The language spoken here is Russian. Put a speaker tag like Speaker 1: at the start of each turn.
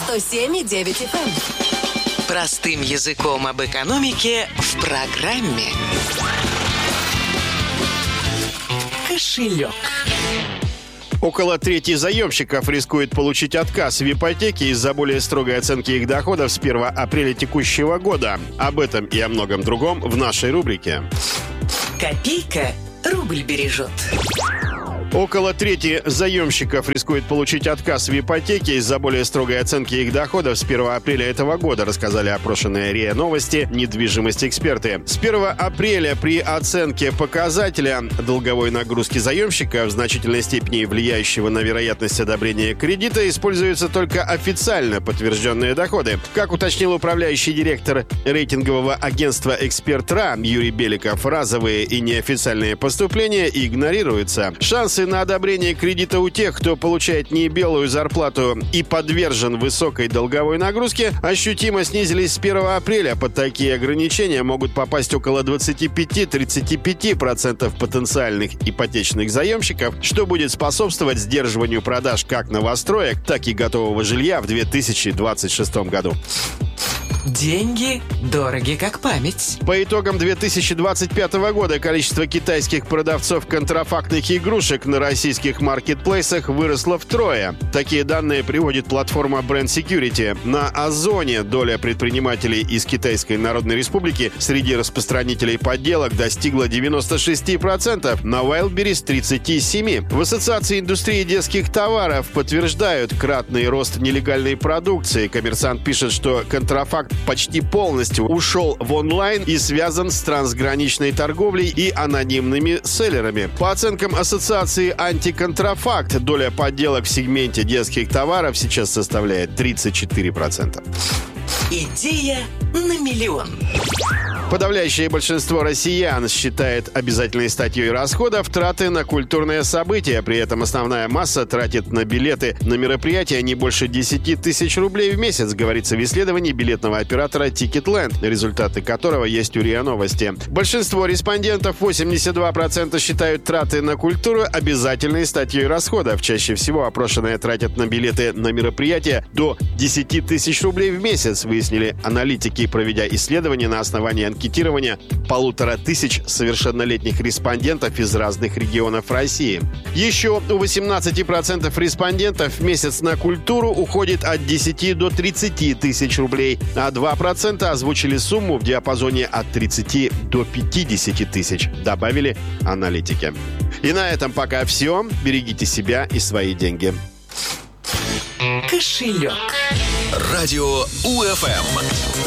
Speaker 1: 107,9 FM.
Speaker 2: Простым языком об экономике в программе «Кошелек».
Speaker 3: Около трети заемщиков рискует получить отказ в ипотеке из-за более строгой оценки их доходов с 1 апреля текущего года. Об этом и о многом другом в нашей рубрике.
Speaker 2: Копейка рубль бережет.
Speaker 3: Около трети заемщиков рискует получить отказ в ипотеке из-за более строгой оценки их доходов с 1 апреля этого года, рассказали опрошенные РИА Новости недвижимость-эксперты. С 1 апреля при оценке показателя долговой нагрузки заемщика, в значительной степени влияющего на вероятность одобрения кредита, используются только официально подтвержденные доходы. Как уточнил управляющий директор рейтингового агентства «Эксперт.РА» Юрий Беликов, разовые и неофициальные поступления игнорируются. Шансы на одобрение кредита у тех, кто получает не белую зарплату и подвержен высокой долговой нагрузке, ощутимо снизились с 1 апреля. Под такие ограничения могут попасть около 25-35% потенциальных ипотечных заемщиков, что будет способствовать сдерживанию продаж как новостроек, так и готового жилья в 2026 году.
Speaker 2: Деньги дороги как память.
Speaker 3: По итогам 2025 года количество китайских продавцов контрафактных игрушек на российских маркетплейсах выросло втрое. Такие данные приводит платформа Brand Security. На Озоне доля предпринимателей из Китайской Народной Республики среди распространителей подделок достигла 96%, на Wildberries — 37%. В Ассоциации индустрии детских товаров подтверждают кратный рост нелегальной продукции. Коммерсант пишет, что контрафакт почти полностью ушел в онлайн и связан с трансграничной торговлей и анонимными селлерами. По оценкам Ассоциации «Антиконтрафакт», доля подделок в сегменте детских товаров сейчас составляет 34%.
Speaker 2: Идея на миллион.
Speaker 3: Подавляющее большинство россиян считает обязательной статьей расходов траты на культурные события. При этом основная масса тратит на билеты на мероприятия не больше 10 тысяч рублей в месяц, говорится в исследовании билетного оператора Ticketland, результаты которого есть у РИА Новости. Большинство респондентов, 82%, считают траты на культуру обязательной статьей расходов. Чаще всего опрошенные тратят на билеты на мероприятия до 10 тысяч рублей в месяц, выяснили аналитики, проведя исследование на основании анкетирования 1500 совершеннолетних респондентов из разных регионов России. Еще у 18% респондентов в месяц на культуру уходит от 10 до 30 тысяч рублей, а 2% озвучили сумму в диапазоне от 30 до 50 тысяч, добавили аналитики. И на этом пока все. Берегите себя и свои деньги.
Speaker 2: Кошелек.
Speaker 4: Радио УФМ.